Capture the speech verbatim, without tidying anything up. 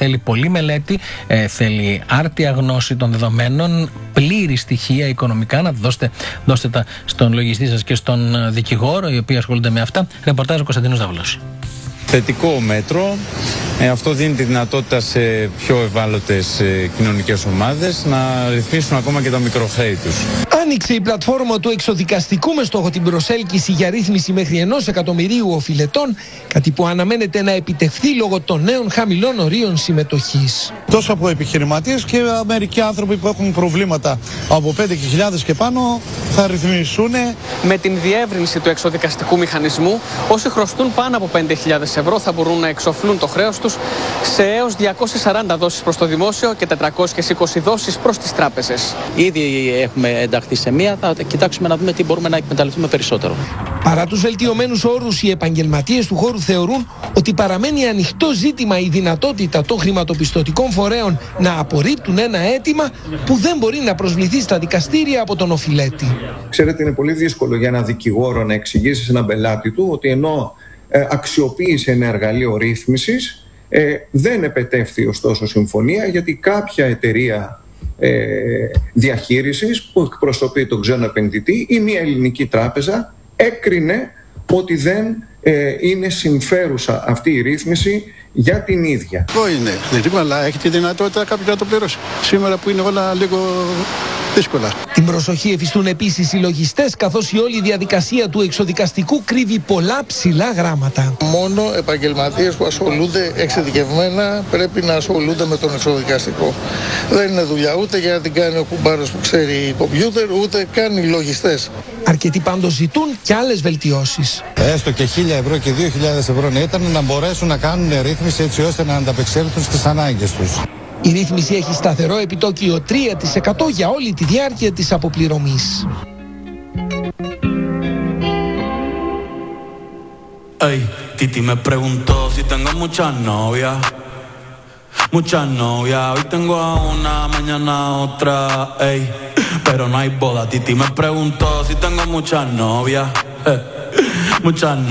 θέλει πολλή μελέτη, ε, θέλει άρτια γνώση των δεδομένων, πλήρη στοιχεία οικονομικά. Να δώστε, δώστε τα στον λογιστή σας και στον δικηγόρο, οι οποίοι ασχολούνται με αυτά. Ρεπορτάζ ο Κωνσταντίνος Δαυλός. Θετικό μέτρο. Ε, αυτό δίνει τη δυνατότητα σε πιο ευάλωτες ε, κοινωνικές ομάδες να ρυθμίσουν ακόμα και τα μικροχρέη τους. Άνοιξε η πλατφόρμα του εξοδικαστικού με στόχο την προσέλκυση για ρύθμιση μέχρι ενός εκατομμυρίου οφειλετών, κάτι που αναμένεται να επιτευχθεί λόγω των νέων χαμηλών ορίων συμμετοχής. Τόσο από επιχειρηματίες και μερικοί άνθρωποι που έχουν προβλήματα από πέντε χιλιάδες και πάνω θα ρυθμίσουν. Με την διεύρυνση του εξοδικαστικού μηχανισμού, όσοι χρωστούν πάνω από πέντε χιλιάδες ευρώ θα μπορούν να εξοφλούν το χρέος τους σε έως διακόσιες σαράντα δόσεις προς το δημόσιο και τετρακόσιες είκοσι δόσεις προς τις τράπεζες. Ήδη έχουμε ενταχθεί σε μία, θα κοιτάξουμε να δούμε τι μπορούμε να εκμεταλλευτούμε περισσότερο. Παρά τους βελτιωμένους όρους, οι επαγγελματίες του χώρου θεωρούν ότι παραμένει ανοιχτό ζήτημα η δυνατότητα των χρηματοπιστωτικών φορέων να απορρίπτουν ένα αίτημα που δεν μπορεί να προσβληθεί στα δικαστήρια από τον οφειλέτη. Ξέρετε, είναι πολύ δύσκολο για ένα δικηγόρο να εξηγήσει σε έναν πελάτη του ότι ενώ ε, αξιοποίησε ένα εργαλείο ρύθμισης, ε, δεν επετεύθη ωστόσο συμφωνία, γιατί κάποια εταιρεία ε, διαχείρισης που εκπροσωπεί τον ξένο επενδυτή ή μια ελληνική τράπεζα έκρινε ότι δεν ε, είναι συμφέρουσα αυτή η ρύθμιση για την ίδια. Αυτό είναι ζήτημα, αλλά έχει τη δυνατότητα κάποιος να το πληρώσει. Σήμερα που είναι όλα λίγο δύσκολα. Την προσοχή εφιστούν επίσης οι λογιστές, καθώς η όλη διαδικασία του εξοδικαστικού κρύβει πολλά ψηλά γράμματα. Μόνο επαγγελματίες που ασχολούνται εξειδικευμένα πρέπει να ασχολούνται με τον εξοδικαστικό. Δεν είναι δουλειά ούτε για να την κάνει ο κουμπάρος που ξέρει κομπιούτερ, ούτε καν οι λογιστές. Αρκετοί πάντως ζητούν και άλλες βελτιώσεις. Έστω και χίλια ευρώ και δύο χιλιάδες ευρώ να ήταν, να μπορέσουν να κάνουν ρύθμιση έτσι ώστε να ανταπεξέλθουν στις ανάγκες τους. Η ρύθμιση έχει σταθερό επιτόκιο τρία τοις εκατό για όλη τη διάρκεια της αποπληρωμής. Ey, Titi me preguntó si tengo muchas novias. Muchas novias, hoy tengo a una, mañana a otra, ey. Pero no hay boda. Titi me preguntó si tengo muchas novias. Eh, muchas